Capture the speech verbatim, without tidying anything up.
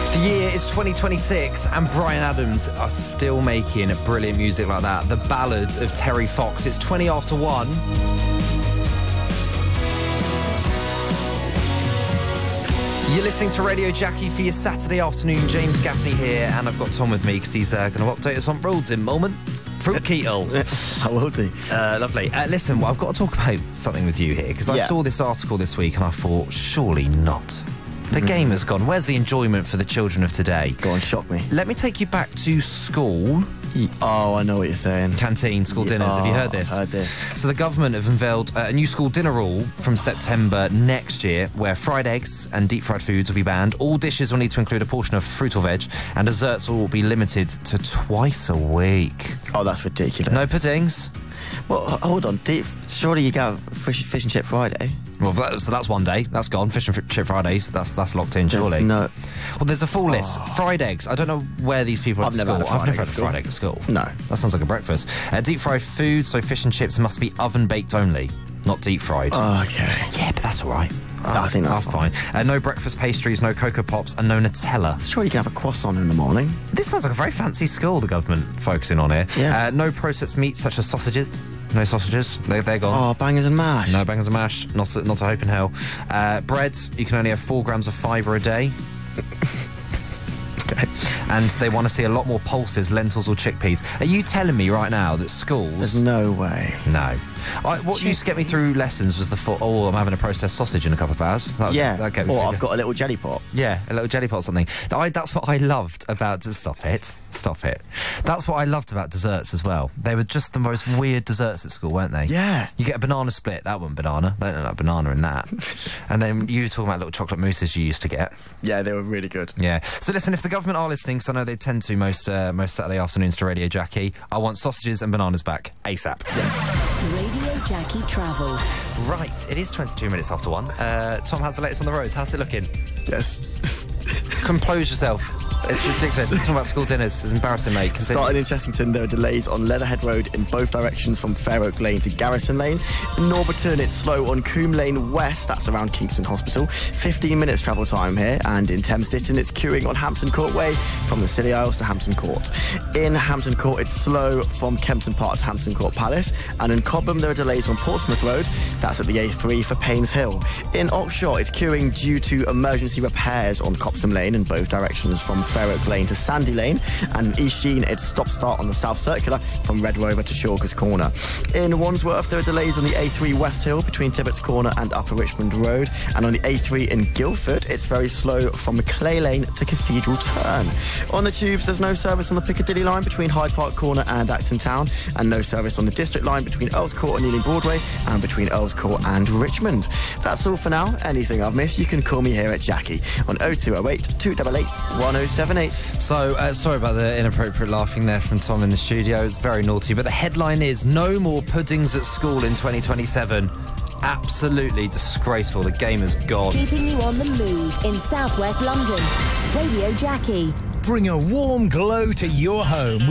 The year is twenty twenty-six and Bryan Adams are still making brilliant music like that. The Ballads of Terry Fox. It's twenty after one. You're listening to Radio Jackie for your Saturday afternoon. James Gaffney here, and I've got Tom with me because he's uh, going to update us on roads in a moment. Fruit Keto. How will do? Uh, lovely. Uh, listen, well, I've got to talk about something with you here because I Yeah. saw this article this week and I thought, surely not. The game has gone. Where's the enjoyment for the children of today? Go on, shock me. Let me take you back to school. Oh, I know what you're saying. Canteen, school Yeah, dinners. Have you heard oh, this? I've heard this. So the government have unveiled uh, a new school dinner rule from September next year where fried eggs and deep fried foods will be banned. All dishes will need to include a portion of fruit or veg, and desserts will be limited to twice a week. Oh, that's ridiculous. No puddings. Well, h- hold on. Deep, surely you can have fish, fish and chip Friday. Well, that, so that's one day. That's gone. Fish and fr- chip Fridays. That's that's locked in, There's surely. no. Well, there's a full list. Fried eggs. I don't know where these people are I've at never school. had a fried I've never egg had at a fried egg at school. No. That sounds like a breakfast. Uh, deep fried food, so fish and chips must be oven baked only, not deep fried. Oh, okay. Yeah, but that's all right. No, I think that's fine. Uh, no breakfast pastries, no Cocoa Pops, and no Nutella. Sure, you can have a croissant in the morning. This sounds like a very fancy school the government focusing on here. Yeah. Uh, no processed meats such as sausages. No sausages. They, they're gone. Oh, bangers and mash. No bangers and mash. Not a, not a hope in hell. Uh, bread. You can only have four grams of fibre a day. Okay. And they want to see a lot more pulses, lentils or chickpeas. Are you telling me right now that schools... There's no way. No. I, what used to get me through lessons was the thought, oh, I'm having a processed sausage in a couple of hours. That, Yeah. That get me Or through. I've got a little jelly pot. Yeah, a little jelly pot or something. I, that's what I loved about... Stop it. Stop it. That's what I loved about desserts as well. They were just the most weird desserts at school, weren't they? Yeah. You get a banana split. That one banana. They don't like banana in that. And then you were talking about little chocolate mousses you used to get. Yeah, they were really good. Yeah. So listen, if the government are listening, because I know they tend to most uh, most Saturday afternoons to Radio Jackie, I want sausages and bananas back ASAP. Radio Jackie Travel. Right, it is twenty-two minutes after one. Uh, Tom, how's the latest on the roads? How's it looking? Yes. Compose yourself. It's ridiculous. Talking about school dinners. It's embarrassing, mate. Continue. Starting in Chessington, there are delays on Leatherhead Road in both directions from Fair Oak Lane to Garrison Lane. In Norbiton, it's slow on Coombe Lane West, that's around Kingston Hospital. fifteen minutes travel time here. And in Thames Ditton, it's queuing on Hampton Court Way from the Scilly Isles to Hampton Court. In Hampton Court, it's slow from Kempton Park to Hampton Court Palace. And in Cobham, there are delays on Portsmouth Road. That's at the A three for Paynes Hill. In Oxshott, it's queuing due to emergency repairs on Copsam Lane in both directions from Fair Oak Lane to Sandy Lane, and in East Sheen it's stop-start on the South Circular from Red Rover to Shawkers Corner. In Wandsworth there are delays on the A three West Hill between Tibbetts Corner and Upper Richmond Road, and on the A three in Guildford it's very slow from Clay Lane to Cathedral Turn. On the tubes there's no service on the Piccadilly line between Hyde Park Corner and Acton Town, and no service on the District line between Earls Court and Ealing Broadway and between Earls Court and Richmond. That's all for now. Anything I've missed you can call me here at Jackie on oh two oh eight, two eight eight, one oh seven eight. So, uh, sorry about the inappropriate laughing there from Tom in the studio. It's very naughty. But the headline is, no more puddings at school in twenty twenty-seven. Absolutely disgraceful. The game is gone. Keeping you on the move in southwest London. Radio Jackie. Bring a warm glow to your home